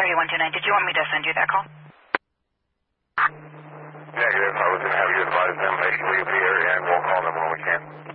3129. Did you want me to send you that call? Negative. I was going to have you advise them. Make sure we leave the area and we'll call them when we can.